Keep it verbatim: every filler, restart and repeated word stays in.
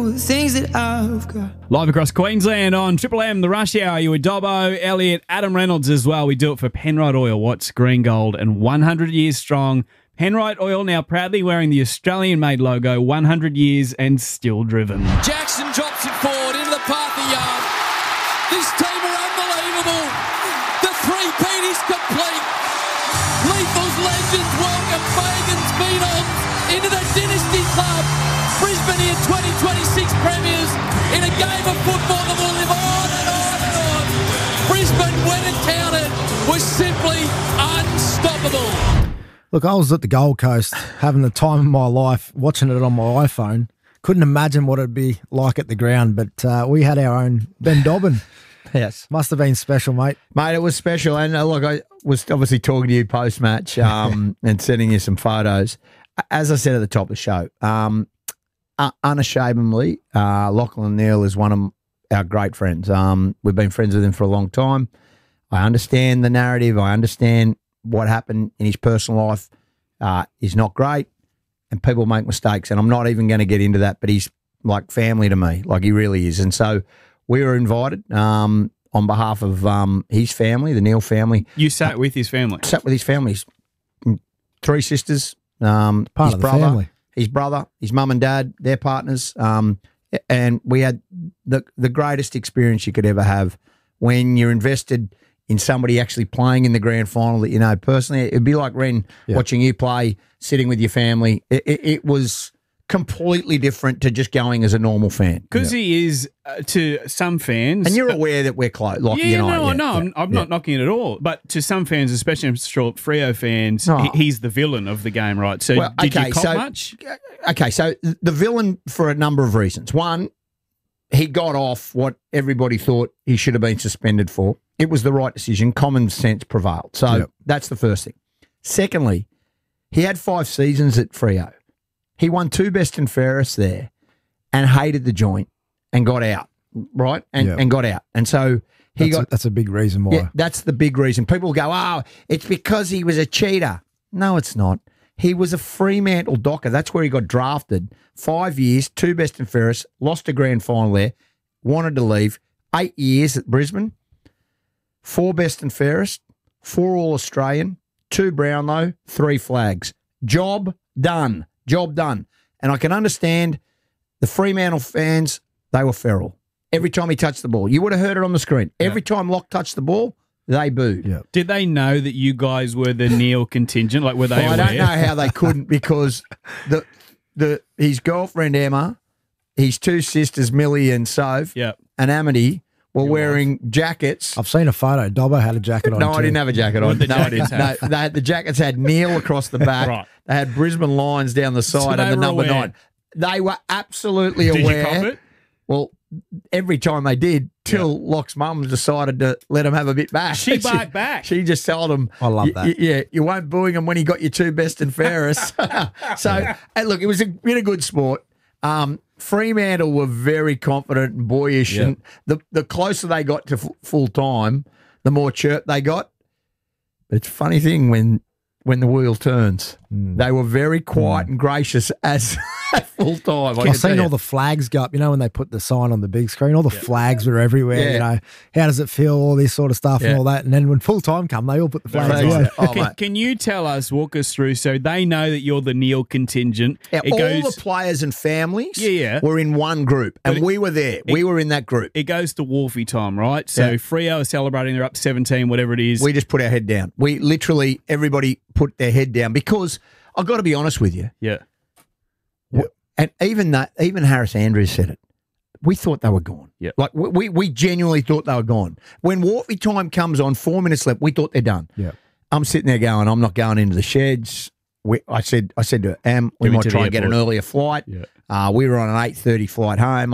the things that I've got. Live across Queensland on Triple M, the Rush Hour. You with Dobbo, Elliot, Adam Reynolds as well. We do it for Penrite Oil, Watts Green Gold, and one hundred years strong. Penrite Oil now proudly wearing the Australian-made logo, one hundred years and still driven. Jackson drops it forward into the path of yard. This team are unbelievable. The three-peat is complete. Lethal's legends welcome Fagan's Phenom into the Dynasty Club. Brisbane here twenty twenty-six premiers in a game of football that will live on and on and on. Brisbane, when it counted, was simply unstoppable. Look, I was at the Gold Coast having the time of my life, watching it on my iPhone. Couldn't imagine what it'd be like at the ground, but uh, we had our own Ben Dobbin. Yes. Must have been special, mate. Mate, it was special. And uh, look, I was obviously talking to you post-match um, and sending you some photos. As I said at the top of the show, um, uh, unashamedly, uh, Lachlan Neale is one of our great friends. Um, we've been friends with him for a long time. I understand the narrative. I understand what happened in his personal life uh, is not great, and people make mistakes, and I'm not even going to get into that, but he's like family to me, like he really is. And so we were invited um, on behalf of um, his family, the Neale family. You sat with his family? Sat with his family. His three sisters, um, Part his of the brother, family. his brother, his mum and dad, their partners, um, and we had the the greatest experience you could ever have when you're invested in somebody actually playing in the grand final that you know personally. It'd be like Ren Yeah. watching you play, sitting with your family. It, it, it was completely different to just going as a normal fan. Because he is, uh, to some fans... And you're aware that we're close, Lockie yeah, and I. no, yeah, no, yeah, I'm, I'm yeah. not knocking it at all. But to some fans, especially I'm sure Freo fans, Oh. he, he's the villain of the game, right? So Well, did okay, you cop so- much? Okay, so the villain for a number of reasons. One, he got off what everybody thought he should have been suspended for. It was the right decision. Common sense prevailed. So Yep. that's the first thing. Secondly, he had five seasons at Freo. He won two best and fairest there and hated the joint and got out, right? And Yep. and got out. And so he That's, got a, that's a big reason why. yeah, that's the big reason. People go, oh, it's because he was a cheater. No, it's not. He was a Fremantle Docker. That's where he got drafted. Five years, two best and fairest, lost a grand final there, wanted to leave. Eight years at Brisbane, four best and fairest, four All-Australian, two Brownlow, three flags. Job done. Job done. And I can understand the Fremantle fans, they were feral. Every time he touched the ball. You would have heard it on the screen. Every time Locke touched the ball, they booed. Yeah. Did they know that you guys were the Neale contingent? Like, were they Well, I aware? don't know how they couldn't because the the his girlfriend Emma, his two sisters Millie and Soph, Yeah. and Amity were wearing jackets. I've seen a photo. Dobbo had a jacket on No, too. I didn't have a jacket on. What did the no, I jackets didn't. No, have? they had, the jackets had Neale across the back. Right. They had Brisbane lines down the side they and the were number aware. nine. They were absolutely Did aware. you cop it? Well, every time they did, till Locke's mum decided to let him have a bit back. She barked back. She just told him, I love "Y- that." y- yeah, you weren't booing him when he got your two best and fairest. so, and look, it was a, been a good sport. Um, Fremantle were very confident and boyish, Yeah. and the, the closer they got to f- full time, the more chirp they got. But it's a funny thing when when the wheel turns. They were very quiet and gracious as at full time. I I've can seen tell all you. the flags go up, you know, when they put the sign on the big screen, all the flags were everywhere, Yeah. you know. How does it feel, all this sort of stuff Yeah. and all that. And then when full time come, they all put the flags Flags, on. yeah. Oh, can, mate. can you tell us, walk us through, so they know that you're the Neale contingent? Yeah, it all goes, the players and families Yeah, yeah. were in one group, and But it- we were there. we were in that group. it goes to Wolfie time, right? So Yeah. Freo are celebrating, they're up seventeen, whatever it is. We just put our head down. We literally, everybody put their head down because I've got to be honest with you. yeah. And even that, even Harris Andrews said it. We thought they were gone. Yeah. Like we, we, we genuinely thought they were gone. When Wolfie time comes on, four minutes left, we thought they're done. Yeah. I'm sitting there going, I'm not going into the sheds. We, I said, I said to Am, we Get me might to try the and get an airport. earlier flight. Yeah. Uh, we were on an eight thirty flight home.